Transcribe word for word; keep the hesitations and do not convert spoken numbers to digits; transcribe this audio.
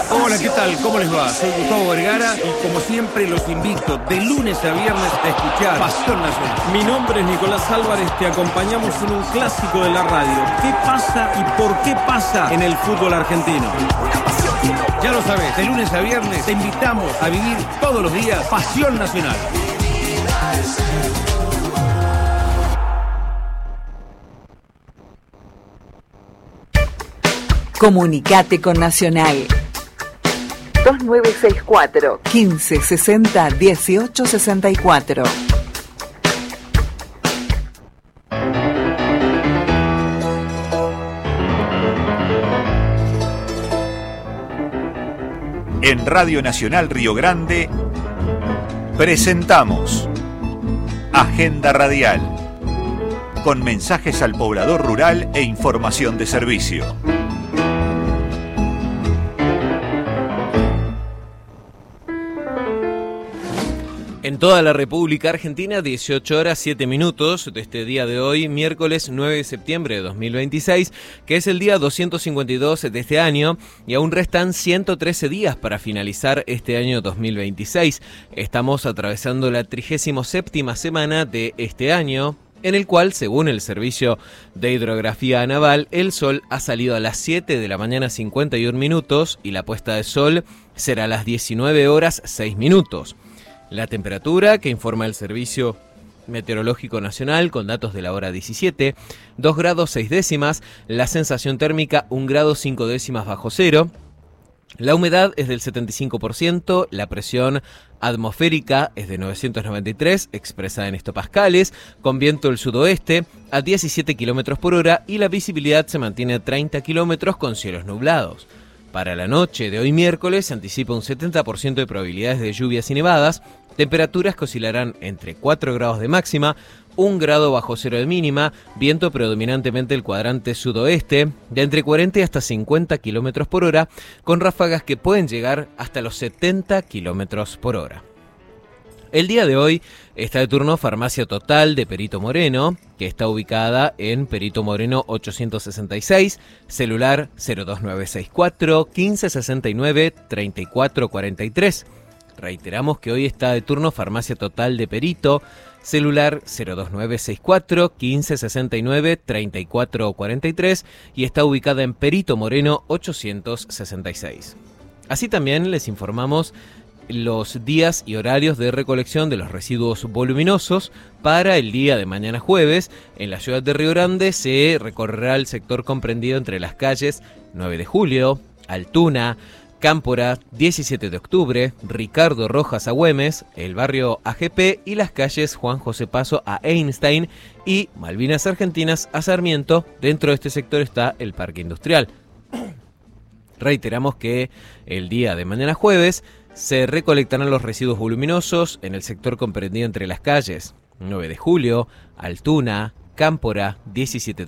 Hola, ¿qué tal? ¿Cómo les va? Soy Gustavo Vergara y como siempre los invito de lunes a viernes a escuchar Pasión Nacional. Mi nombre es Nicolás Álvarez, te acompañamos en un clásico de la radio. ¿Qué pasa y por qué pasa en el fútbol argentino? Ya lo sabes, de lunes a viernes te invitamos a vivir todos los días Pasión Nacional. Comunicate con Nacional. dos nueve seis cuatro, quince sesenta, dieciocho sesenta y cuatro. En Radio Nacional Río Grande presentamos Agenda Radial, con mensajes al poblador rural e información de servicio. En toda la República Argentina, dieciocho horas siete minutos de este día de hoy, miércoles nueve de septiembre de dos mil veintiséis, que es el día doscientos cincuenta y dos de este año, y aún restan ciento trece días para finalizar este año dos mil veintiséis. Estamos atravesando la trigésima séptima semana de este año, en el cual, según el Servicio de Hidrografía Naval, el sol ha salido a las siete de la mañana cincuenta y un minutos y la puesta de sol será a las diecinueve horas seis minutos. La temperatura que informa el Servicio Meteorológico Nacional con datos de la hora diecisiete, dos grados seis décimas, la sensación térmica un grado cinco décimas bajo cero, la humedad es del setenta y cinco por ciento, la presión atmosférica es de novecientos noventa y tres, expresada en hectopascales, con viento del sudoeste a diecisiete kilómetros por hora y la visibilidad se mantiene a treinta kilómetros con cielos nublados. Para la noche de hoy miércoles se anticipa un setenta por ciento de probabilidades de lluvias y nevadas, temperaturas que oscilarán entre cuatro grados de máxima, un grado bajo cero de mínima, viento predominantemente del cuadrante sudoeste, de entre cuarenta y hasta cincuenta kilómetros por hora, con ráfagas que pueden llegar hasta los setenta kilómetros por hora. El día de hoy está de turno Farmacia Total de Perito Moreno, que está ubicada en Perito Moreno ochocientos sesenta y seis, celular cero dos nueve seis cuatro, quince sesenta y nueve, treinta y cuatro cuarenta y tres. Reiteramos que hoy está de turno Farmacia Total de Perito, celular cero dos nueve seis cuatro, quince sesenta y nueve, treinta y cuatro cuarenta y tres y está ubicada en Perito Moreno ochocientos sesenta y seis. Así también les informamos los días y horarios de recolección de los residuos voluminosos para el día de mañana jueves. En la ciudad de Río Grande se recorrerá el sector comprendido entre las calles nueve de julio, Altuna, Cámpora, diecisiete de octubre, Ricardo Rojas a Güemes, el barrio A G P y las calles Juan José Paso a Einstein y Malvinas Argentinas a Sarmiento. Dentro de este sector está el Parque Industrial. Reiteramos que el día de mañana jueves se recolectarán los residuos voluminosos en el sector comprendido entre las calles nueve de julio, Altuna, Cámpora, diecisiete